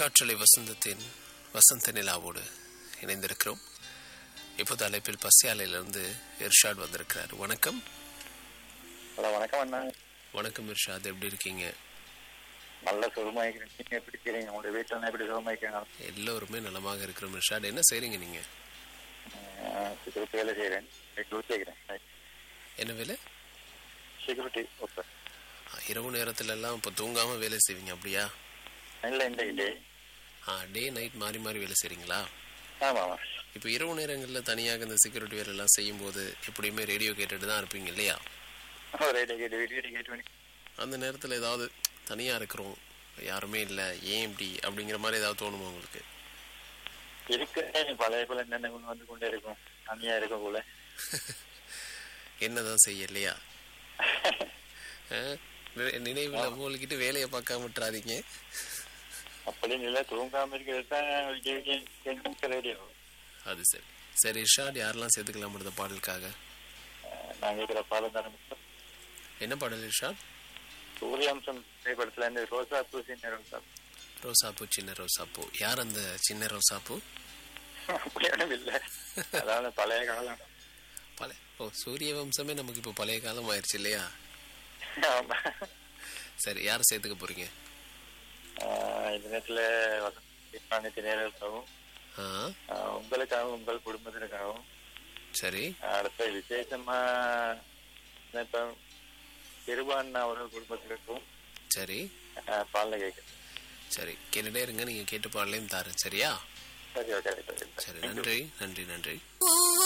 காற்றலை வசந்தத்தின் வசந்த நிலாவோடு இணைந்திருக்கிறோம். இப்போது அழைப்பில் பசியாலையிலிருந்து இர்ஷாட் வந்திருக்கிறார். வணக்கம். வணக்கம் அண்ணா. வணக்கம் இர்ஷாத், எப்படி இருக்கீங்க? நல்ல சுகமாயிக்கிறேன். நீங்க எப்படி இருக்கீங்க? உங்களுடைய வீட்டுல எப்படி சுகமாயிக்கிறாங்க? எல்லோருமே நலமாக இருக்கிறோம். இர்ஷாட், என்ன செய்றீங்க நீங்க? செக்யூரிட்டி வேலை செய்யறேன். என்ன வேலை? செக்யூரிட்டி. ஓகே. இரவு நேரத்துல எல்லாம் இப்போ தூங்காம வேலை செய்வீங்க அப்படியா? இல்லை, இந்த டே டே நைட் மாறி மாறி வேலை செய்றீங்களா? ஆமா. இப்போ இரவு நேரங்களில் தனியாக இந்த செக்யூரிட்டி வேலை எல்லாம் செய்யும் போது எப்படியுமே ரேடியோ கேட்டுட்டு தான் இருப்பீங்க இல்லையா? ரேடியோ கேட்டு அந்த நேரத்தில் ஏதாவது தனியாக இருக்கிறோம், யாருமே இல்லை, ஏன் இப்படி அப்படிங்கிற மாதிரி ஏதாவது தோணுமா உங்களுக்கு? இருக்கு. பழைய போல என்னென்ன வந்து கொண்டே இருக்கும், தனியா இருக்கும் போல. என்னதான் செய்ய இல்லையா? நினைவுல மூழ்கிட்டு வேலையை பார்க்காம விட்டுறாதீங்க. அப்படின்னு இல்லை, தூங்காம இருக்கிறது தான் ரேடியோ. அது சரி. சரி இர்ஷாட், யாரெல்லாம் சேர்த்துக்கலாம் இந்த பாடலுக்காக? நான் கேட்கிற பாடம் தானே. என்ன பாடல் இர்ஷாட்? சூரியவம்சம் திரைப்படத்துல இருந்து ரோசாப்பூ சின்ன ரோசாப்பூ. ரோசாப்பூ சின்ன ரோசாப்பூ. யார் அந்த சின்ன ரோசாப்பூ? அப்படியும் இல்லை, அதாவது பழைய காலம். சூரிய வம்சமே நமக்கு இப்போ பழைய காலம் ஆயிடுச்சு இல்லையா? ஆமா. சரி, யாரை சேர்த்துக்க போறீங்க? இந்த நேரத்துல நேரத்துக்காகவும் உங்களுக்காகவும் உங்கள் குடும்பத்தினருக்காகவும். சரி. அடுத்த விசேஷமா இப்ப திருவாண்ணா அவர்கள் குடும்பத்தினருக்கும். சரி. பாடல கேட்க. சரி, கேட்டுட்டே இருங்க, நீங்க கேட்டு பாடலையும் தாரு. சரியா? சரி, ஓகே. சரி, நன்றி.